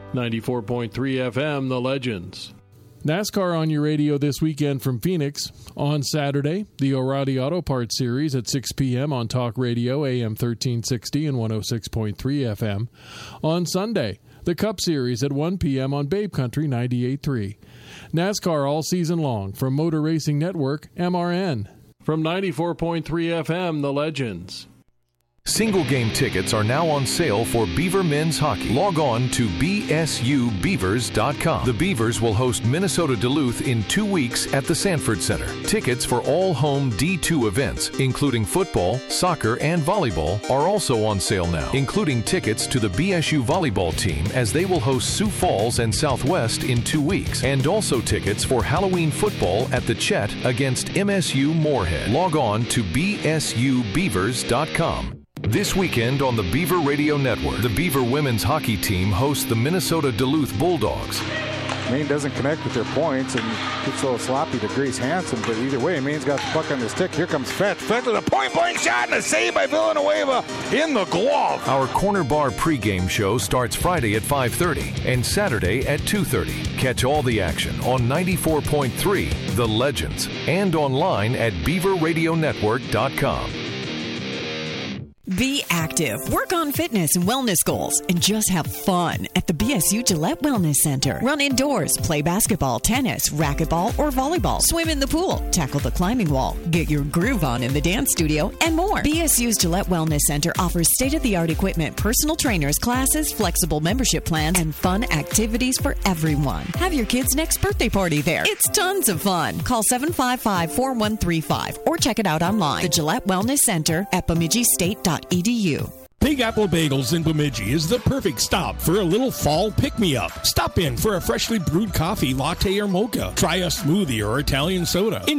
94.3 FM, The Legends. NASCAR on your radio this weekend from Phoenix. On Saturday, the O'Reilly Auto Parts Series at 6 p.m. on Talk Radio, AM 1360 and 106.3 FM. On Sunday, the Cup Series at 1 p.m. on Babe Country 98.3. NASCAR all season long from Motor Racing Network, MRN. From 94.3 FM, The Legends. Single game tickets are now on sale for Beaver Men's Hockey. Log on to bsubeavers.com. The Beavers will host Minnesota Duluth in 2 weeks at the Sanford Center. Tickets for all home D2 events, including football, soccer, and volleyball, are also on sale now, including tickets to the BSU volleyball team as they will host Sioux Falls and Southwest in 2 weeks, and also tickets for Halloween football at the Chet against MSU Moorhead. Log on to bsubeavers.com. This weekend on the Beaver Radio Network, the Beaver women's hockey team hosts the Minnesota Duluth Bulldogs. Maine doesn't connect with their points and gets a little sloppy to Grace Hansen, but either way, Maine's got the puck on the stick. Here comes Fetch. Fetch with a point-blank shot and a save by Villanueva in the glove. Our Corner Bar pregame show starts Friday at 5:30 and Saturday at 2:30. Catch all the action on 94.3 The Legends and online at beaverradionetwork.com. Be active, work on fitness and wellness goals, and just have fun at the BSU Gillette Wellness Center. Run indoors, play basketball, tennis, racquetball, or volleyball. Swim in the pool, tackle the climbing wall, get your groove on in the dance studio, and more. BSU's Gillette Wellness Center offers state-of-the-art equipment, personal trainers, classes, flexible membership plans, and fun activities for everyone. Have your kid's next birthday party there. It's tons of fun. Call 755-4135 or check it out online. The Gillette Wellness Center at BemidjiState.edu. Big Apple Bagels in Bemidji is the perfect stop for a little fall pick-me-up. Stop in for a freshly brewed coffee, latte, or mocha. Try a smoothie or Italian soda.